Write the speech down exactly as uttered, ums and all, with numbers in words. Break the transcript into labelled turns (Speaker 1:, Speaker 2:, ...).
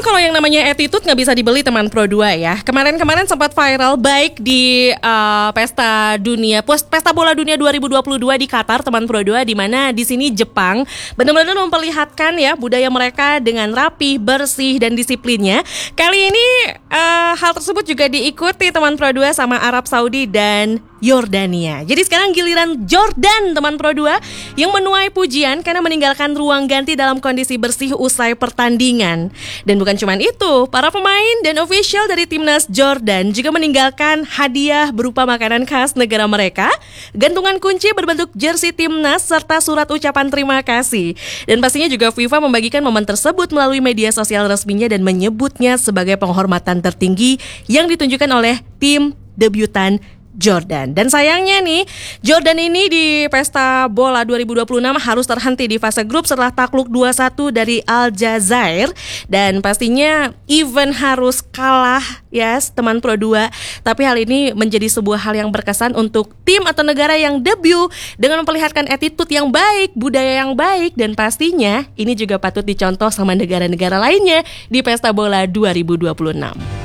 Speaker 1: kalau yang namanya attitude nggak bisa dibeli teman Pro dua ya. Kemarin-kemarin sempat viral baik di uh, pesta dunia, pesta bola dunia dua ribu dua puluh dua di Qatar teman Pro dua, di mana di sini Jepang benar-benar memperlihatkan ya budaya mereka dengan rapi, bersih dan disiplinnya. Kali ini uh, hal tersebut juga diikuti teman Pro dua sama Arab Saudi dan Yordania. Jadi sekarang giliran Jordan teman Pro dua yang menuai pujian karena meninggalkan ruang ganti dalam kondisi bersih usai pertandingan. Dan bukan cuma itu, para pemain dan official dari timnas Jordan juga meninggalkan hadiah berupa makanan khas negara mereka, gantungan kunci berbentuk jersey timnas serta surat ucapan terima kasih. Dan pastinya juga FIFA membagikan momen tersebut melalui media sosial resminya dan menyebutnya sebagai penghormatan tertinggi yang ditunjukkan oleh tim debutan Jordan. Dan sayangnya nih, Jordan ini di pesta bola dua ribu dua puluh enam harus terhenti di fase grup setelah takluk dua satu dari Aljazair. Dan pastinya event harus kalah ya yes, teman Pro dua. Tapi hal ini menjadi sebuah hal yang berkesan untuk tim atau negara yang debut dengan memperlihatkan attitude yang baik, budaya yang baik. Dan pastinya ini juga patut dicontoh sama negara-negara lainnya di pesta bola dua ribu dua puluh enam.